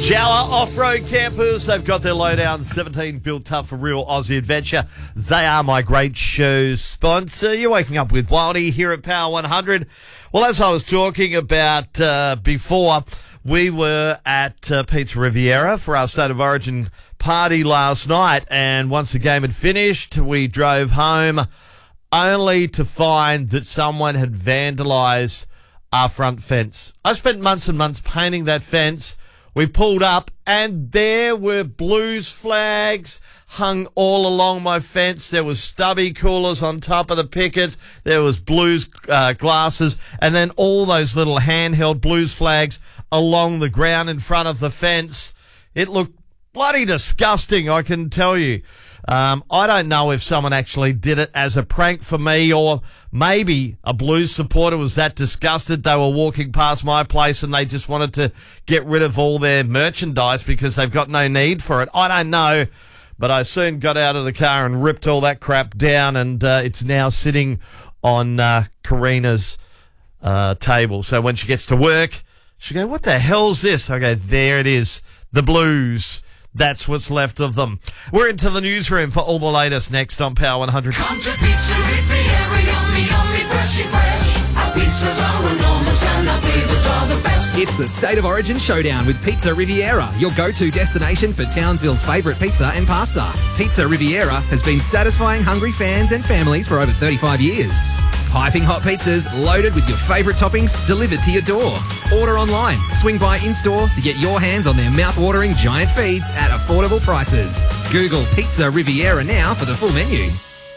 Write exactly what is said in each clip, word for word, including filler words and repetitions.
Jawa Off-Road Campers, they've got their lowdown seventeen built tough for real Aussie adventure. They are my great show sponsor. You're waking up with Wildy here at Power one hundred. Well, as I was talking about uh, before, we were at uh, Pizza Riviera for our State of Origin party last night, and once the game had finished, we drove home only to find that someone had vandalised our front fence. I spent months and months painting that fence. We pulled up, and there were Blues flags hung all along my fence. There was stubby coolers on top of the pickets. There was Blues uh, glasses, and then all those little handheld Blues flags along the ground in front of the fence. It looked bloody disgusting, I can tell you. Um, I don't know if someone actually did it as a prank for me, or maybe a Blues supporter was that disgusted they were walking past my place and they just wanted to get rid of all their merchandise because they've got no need for it. I don't know, but I soon got out of the car and ripped all that crap down, and uh, it's now sitting on uh, Karina's uh, table. So when she gets to work, she'll go, "What the hell's this?" I go, "There it is, the Blues. That's what's left of them." We're into the newsroom for all the latest next on Power one hundred. Come to Pizza Riviera, yummy, yummy, freshy fresh. Our pizzas are enormous and our flavors are the best. It's the State of Origin Showdown with Pizza Riviera, your go-to destination for Townsville's favourite pizza and pasta. Pizza Riviera has been satisfying hungry fans and families for over thirty-five years. Piping hot pizzas loaded with your favourite toppings delivered to your door. Order online, swing by in-store to get your hands on their mouth-watering giant feeds at affordable prices. Google Pizza Riviera now for the full menu.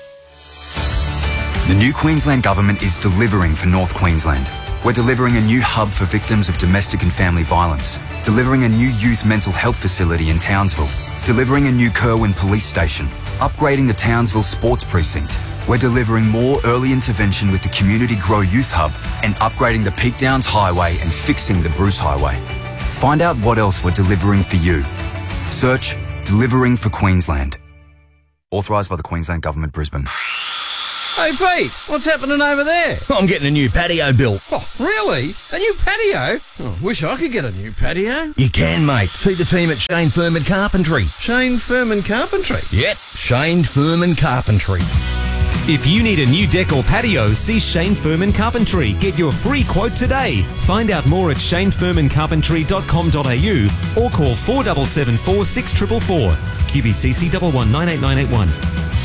The new Queensland Government is delivering for North Queensland. We're delivering a new hub for victims of domestic and family violence, delivering a new youth mental health facility in Townsville, delivering a new Kerwin police station, upgrading the Townsville Sports Precinct. We're delivering more early intervention with the Community Grow Youth Hub and upgrading the Peak Downs Highway and fixing the Bruce Highway. Find out what else we're delivering for you. Search Delivering for Queensland. Authorised by the Queensland Government, Brisbane. Hey Pete, what's happening over there? I'm getting a new patio built. Oh, really? A new patio? Oh, wish I could get a new patio. You can, mate. See the team at Shane Furman Carpentry. Shane Furman Carpentry? Yep, Shane Furman Carpentry. If you need a new deck or patio, see Shane Furman Carpentry. Get your free quote today. Find out more at shane furman carpentry dot com dot a u or call four seven seven four, six four four four. Q B C C one one nine eight nine eight one.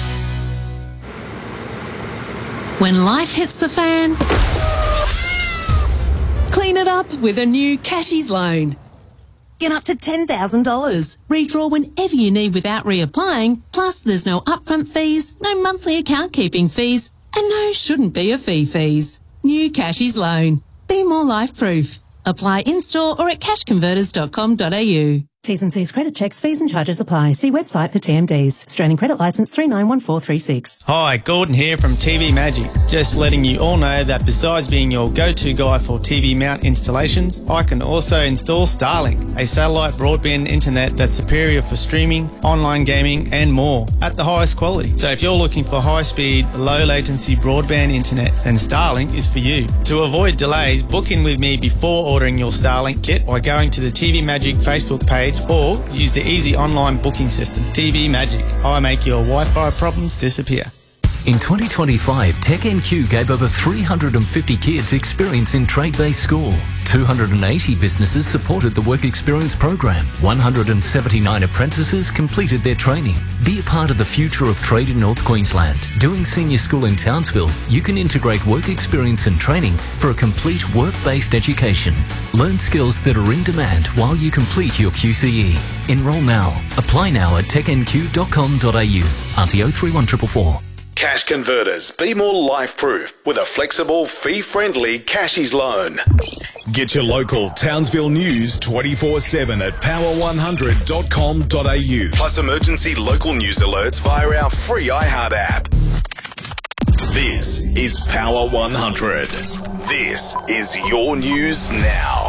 When life hits the fan, clean it up with a new Cashies loan. Get up to ten thousand dollars. Redraw whenever you need without reapplying. Plus, there's no upfront fees, no monthly account keeping fees, and no shouldn't be a fee fees. New Cashies loan. Be more life-proof. Apply in-store or at cash converters dot com dot a u. T's and C's credit checks, fees and charges apply. See website for T M Ds. Australian Credit Licence three nine one four three six. Hi, Gordon here from T V Magic. Just letting you all know that besides being your go-to guy for T V mount installations, I can also install Starlink, a satellite broadband internet that's superior for streaming, online gaming and more at the highest quality. So if you're looking for high-speed, low-latency broadband internet, then Starlink is for you. To avoid delays, book in with me before ordering your Starlink kit by going to the T V Magic Facebook page or use the easy online booking system. T V Magic. I make your Wi-Fi problems disappear. In twenty twenty-five, Tech N Q gave over three hundred fifty kids experience in trade-based school. two hundred eighty businesses supported the Work Experience program. one hundred seventy-nine apprentices completed their training. Be a part of the future of trade in North Queensland. Doing senior school in Townsville, you can integrate work experience and training for a complete work-based education. Learn skills that are in demand while you complete your Q C E. Enrol now. Apply now at tech n q dot com dot a u. R T O three one four four four. Cash Converters. Be more life-proof with a flexible, fee-friendly Cashies loan. Get your local Townsville news twenty-four seven at power one hundred dot com dot a u. Plus emergency local news alerts via our free iHeart app. This is Power one hundred. This is your news now.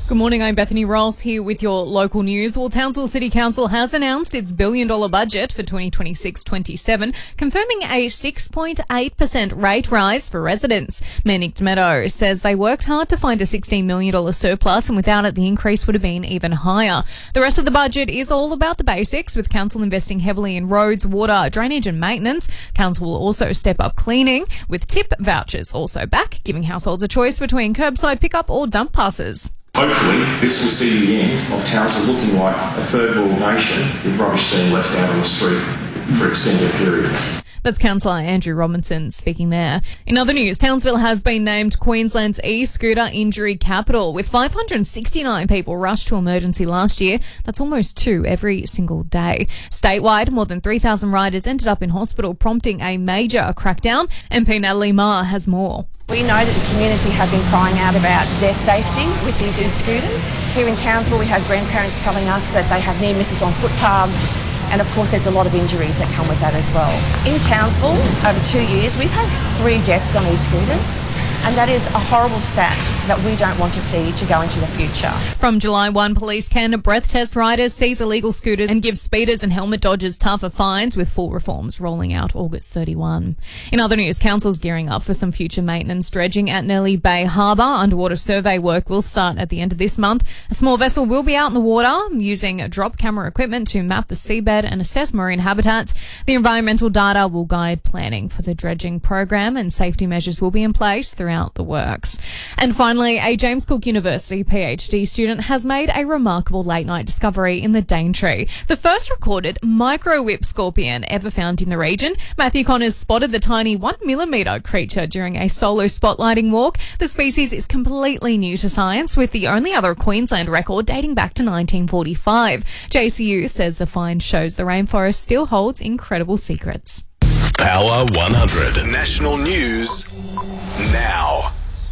Good morning, I'm Bethany Ross here with your local news. Well, Townsville City Council has announced its billion dollar budget for twenty twenty-six twenty-seven, confirming a six point eight percent rate rise for residents. Mayor Nick Meadow says they worked hard to find a sixteen million dollars surplus, and without it the increase would have been even higher. The rest of the budget is all about the basics, with council investing heavily in roads, water, drainage and maintenance. Council will also step up cleaning, with tip vouchers also back, giving households a choice between curbside pickup or dump passes. Hopefully, this will see the end of Townsville looking like a third world nation with rubbish being left out on the street for extended periods. That's Councillor Andrew Robinson speaking there. In other news, Townsville has been named Queensland's e-scooter injury capital, with five hundred sixty-nine people rushed to emergency last year. That's almost two every single day. Statewide, more than three thousand riders ended up in hospital, prompting a major crackdown. M P Natalie Marr has more. We know that the community have been crying out about their safety with these e-scooters. Here in Townsville, we have grandparents telling us that they have near misses on footpaths, and of course there's a lot of injuries that come with that as well. In Townsville, over two years, we've had three deaths on e-scooters, and that is a horrible stat that we don't want to see to go into the future. From July first, police can breath test riders, seize illegal scooters and give speeders and helmet dodgers tougher fines, with full reforms rolling out August thirty-first. In other news, council's gearing up for some future maintenance dredging at Nellie Bay Harbour. Underwater survey work will start at the end of this month. A small vessel will be out in the water using drop camera equipment to map the seabed and assess marine habitats. The environmental data will guide planning for the dredging program, and safety measures will be in place throughout the works. And finally, a James Cook University PhD student has made a remarkable late-night discovery in the Daintree, the first recorded micro-whip scorpion ever found in the region. Matthew Connors spotted the tiny one millimetre creature during a solo spotlighting walk. The species is completely new to science, with the only other Queensland record dating back to nineteen forty-five. J C U says the find shows the rainforest still holds incredible secrets. Power one hundred National News now.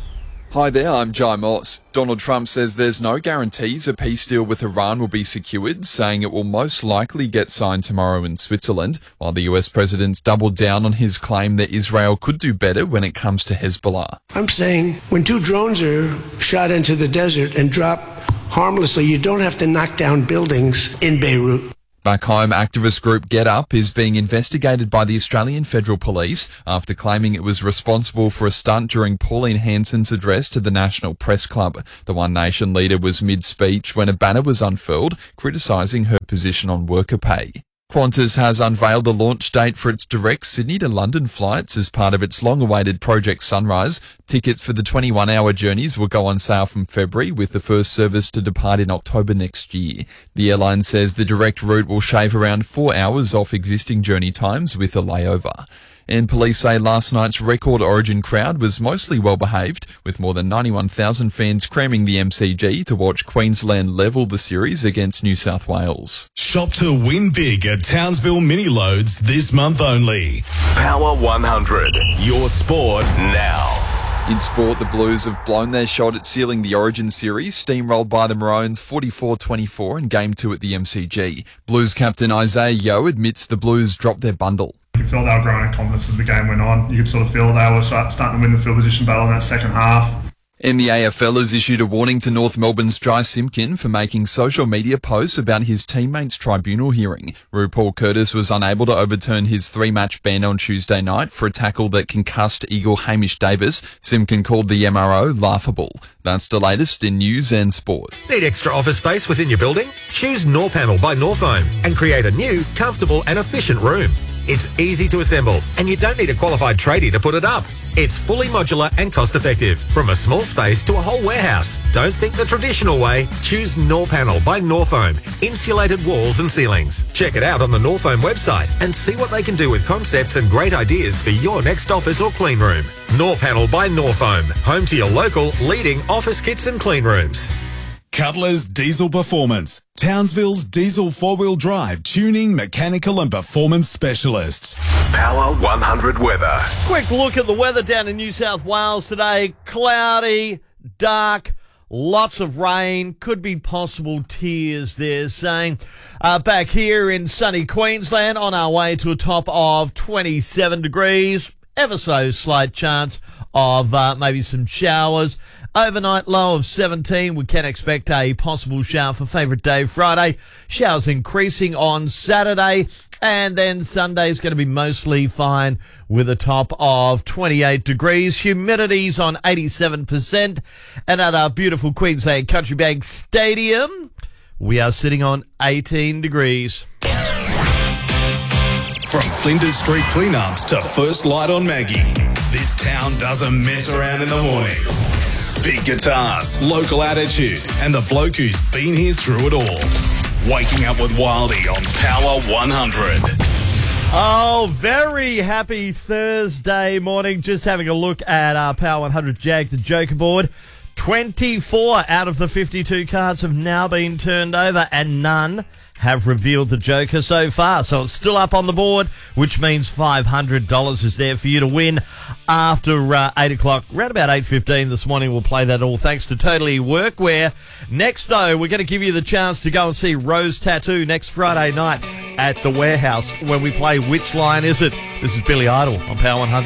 Hi there, I'm Jai Moss. Donald Trump says there's no guarantees a peace deal with Iran will be secured, saying it will most likely get signed tomorrow in Switzerland, while the U S president doubled down on his claim that Israel could do better when it comes to Hezbollah. I'm saying when two drones are shot into the desert and drop harmlessly, you don't have to knock down buildings in Beirut. Back home, activist group Get Up is being investigated by the Australian Federal Police after claiming it was responsible for a stunt during Pauline Hanson's address to the National Press Club. The One Nation leader was mid-speech when a banner was unfurled, criticising her position on worker pay. Qantas has unveiled the launch date for its direct Sydney to London flights as part of its long-awaited Project Sunrise. Tickets for the twenty-one hour journeys will go on sale from February, with the first service to depart in October next year. The airline says the direct route will shave around four hours off existing journey times with a layover. And police say last night's record Origin crowd was mostly well behaved, with more than ninety-one thousand fans cramming the M C G to watch Queensland level the series against New South Wales. Shop to win big at Townsville Mini Loads this month only. Power one hundred, your sport now. In sport, the Blues have blown their shot at sealing the Origin series, steamrolled by the Maroons forty-four twenty-four in Game two at the M C G. Blues captain Isaiah Yeo admits the Blues dropped their bundle. You could feel they were growing in confidence as the game went on. You could sort of feel they were start, starting to win the field position battle in that second half. And the A F L has issued a warning to North Melbourne's Jai Simpkin for making social media posts about his teammates' tribunal hearing. RuPaul Curtis was unable to overturn his three-match ban on Tuesday night for a tackle that concussed Eagle Hamish Davis. Simpkin called the M R O laughable. That's the latest in news and sport. Need extra office space within your building? Choose Norpanel by Norfoam and create a new, comfortable and efficient room. It's easy to assemble, and you don't need a qualified tradie to put it up. It's fully modular and cost-effective, from a small space to a whole warehouse. Don't think the traditional way. Choose Norpanel by Norfoam. Insulated walls and ceilings. Check it out on the Norfoam website and see what they can do with concepts and great ideas for your next office or clean room. Norpanel by Norfoam, home to your local leading office kits and clean rooms. Cutler's Diesel Performance, Townsville's diesel four-wheel drive tuning, mechanical and performance specialists. Power one hundred weather. Quick look at the weather down in New South Wales today. Cloudy, dark, lots of rain, could be possible tears, they're saying. Uh, back here in sunny Queensland, on our way to a top of twenty-seven degrees. Ever so slight chance of uh, maybe some showers. Overnight low of seventeen. We can expect a possible shower for favourite day Friday. Showers increasing on Saturday. And then Sunday's going to be mostly fine with a top of twenty-eight degrees. Humidity's on eighty-seven percent. And at our beautiful Queensland Country Bank Stadium, we are sitting on eighteen degrees. From Flinders Street cleanups to first light on Maggie, this town doesn't mess around in the mornings. Big guitars, local attitude, and the bloke who's been here through it all. Waking up with Wildy on Power one hundred. Oh, very happy Thursday morning. Just having a look at our Power one hundred Jag, the Joker board. twenty-four out of the fifty-two cards have now been turned over, and none have revealed the Joker so far. So it's still up on the board, which means five hundred dollars is there for you to win after uh, eight o'clock. Around about eight fifteen this morning, we'll play that all thanks to Totally Workwear. Next, though, we're going to give you the chance to go and see Rose Tattoo next Friday night at the Warehouse when we play Which Line Is It? This is Billy Idol on Power one hundred.